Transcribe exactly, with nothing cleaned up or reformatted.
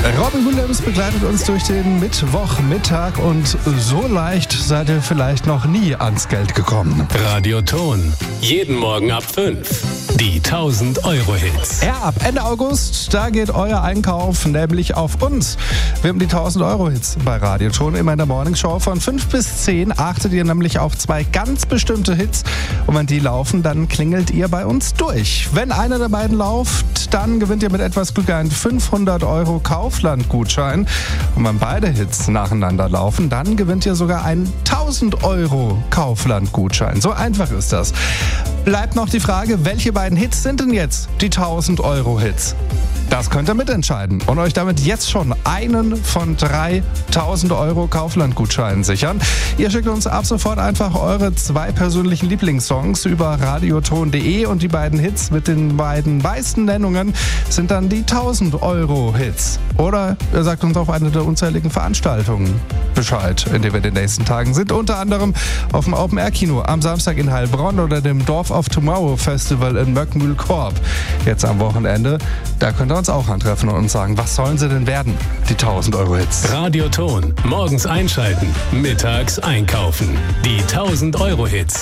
Robin Williams begleitet uns durch den Mittwochmittag und so leicht seid ihr vielleicht noch nie ans Geld gekommen. Radioton. Jeden Morgen ab fünf. Die tausend-Euro-Hits. Ja, ab Ende August, da geht euer Einkauf nämlich auf uns. Wir haben die tausend-Euro-Hits bei Radioton. Immer in der Morningshow von fünf bis zehn achtet ihr nämlich auf zwei ganz bestimmte Hits. Und wenn die laufen, dann klingelt ihr bei uns durch. Wenn einer der beiden läuft, dann gewinnt ihr mit etwas Glück einen fünfhundert Euro Kaufland-Gutschein. Und wenn beide Hits nacheinander laufen, dann gewinnt ihr sogar einen tausend Euro Kaufland-Gutschein. So einfach ist das. Bleibt noch die Frage, welche beiden Hits sind denn jetzt die tausend Euro Hits? Das könnt ihr mitentscheiden und euch damit jetzt schon einen von drei tausend Euro Kaufland-Gutscheinen sichern. Ihr schickt uns ab sofort einfach eure zwei persönlichen Lieblingssongs über radioton punkt de und die beiden Hits mit den beiden meisten Nennungen sind dann die tausend Euro Hits. Oder ihr sagt uns auf eine der unzähligen Veranstaltungen Bescheid, in denen wir in den nächsten Tagen sind. Unter anderem auf dem Open-Air-Kino am Samstag in Heilbronn oder dem Dorf of Tomorrow Festival in Möckmühl-Korb. Jetzt am Wochenende, da könnt ihr uns auch antreffen und uns sagen, was sollen sie denn werden, die tausend Euro Hits. Radioton. Morgens einschalten, mittags einkaufen. Die tausend Euro Hits.